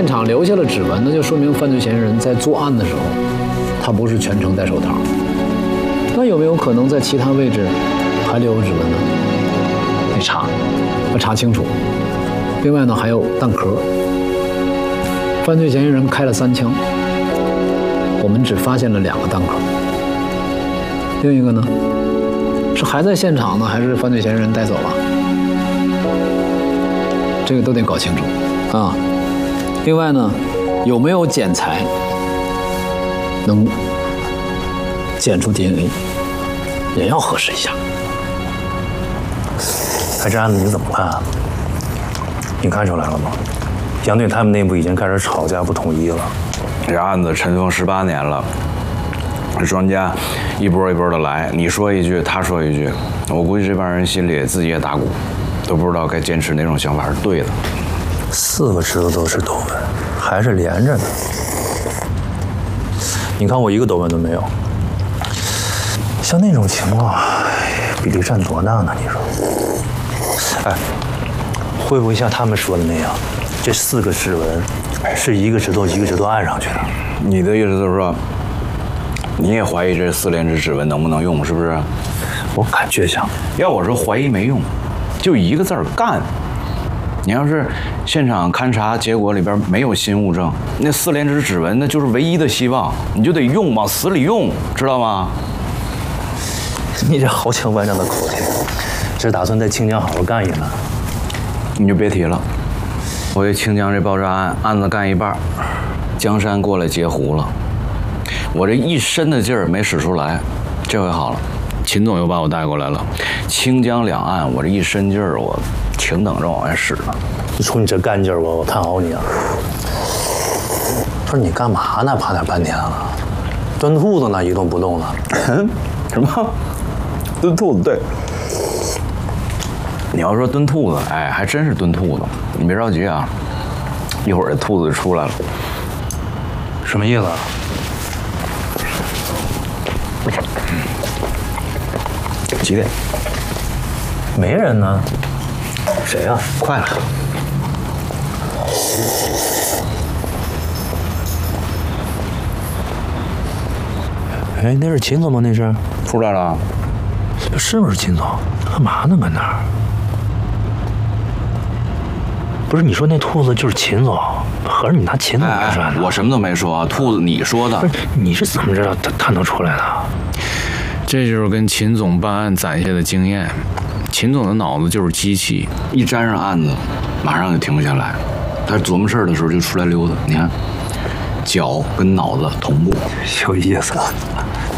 场留下了指纹，那就说明犯罪嫌疑人在作案的时候，他不是全程戴手套。那有没有可能在其他位置还留有指纹呢？得查，要查清楚。另外呢，还有弹壳。犯罪嫌疑人开了3枪，我们只发现了2个弹壳。另一个呢，是还在现场呢，还是犯罪嫌疑人带走了？这个都得搞清楚啊。另外呢，有没有检材能检出 DNA， 也要核实一下。 这案子你怎么看啊？你看出来了吗？杨队他们内部已经开始吵架不统一了。 这案子尘封18年了，专家一波一波的来，你说一句，他说一句，我估计这帮人心里自己也打鼓，都不知道该坚持哪种想法是对的。 4个指头都是斗纹，还是连着的。你看我一个斗纹都没有。像那种情况，比例占多大呢？你说？哎，会不会像他们说的那样，这4个指纹是一个指头一个指头按上去的？ 你的意思就是说，你也怀疑这4连指指纹能不能用，是不是？ 我感觉像。 要我说，怀疑没用，就一个字儿干。你要是现场勘查结果里边没有新物证，那4连指指纹那就是唯一的希望，你就得用，往死里用，知道吗？ 你这豪情万丈的口气，是打算在清江好好干一番？ 你就别提了，我这清江这爆炸案子干一半，江山过来截胡了，我这一身的劲儿没使出来，这回好了，秦总又把我带过来了，清江两岸我这一身劲儿我平等着往外使呢。 你瞅你这干劲儿，我看好你啊！不是你干嘛呢？趴那半天了，蹲兔子呢，一动不动的。 什么？蹲兔子？对。你要说蹲兔子，哎，还真是蹲兔子。你别着急啊，一会儿这兔子就出来了。 什么意思？ 几点？ 没人呢。谁呀？ 快了。 哎，那是秦总吗？那是出来了。 是不是秦总？干嘛呢？搁那儿？不是，你说那兔子就是秦总，合着你拿秦总来算的？ 我什么都没说啊，兔子你说的。 不是，你是怎么知道他能出来的？ 这就是跟秦总办案攒下的经验。秦总的脑子就是机器， 一沾上案子，马上就停不下来。他琢磨事儿的时候就出来溜达。你看，脚跟脑子同步， 有意思。